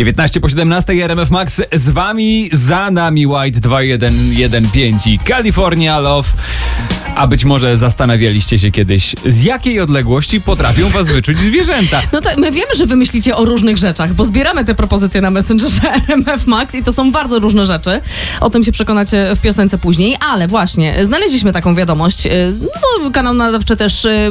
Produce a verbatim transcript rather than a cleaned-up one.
dziewiętnaście po siedemnastej, R M F Max z wami, za nami White dwa jeden jeden pięć i California Love. A być może zastanawialiście się kiedyś, z jakiej odległości potrafią was wyczuć zwierzęta. No to my wiemy, że wy myślicie o różnych rzeczach, bo zbieramy te propozycje na Messengerze R M F Max i to są bardzo różne rzeczy. O tym się przekonacie w piosence później, ale właśnie znaleźliśmy taką wiadomość. No, kanał nadawczy też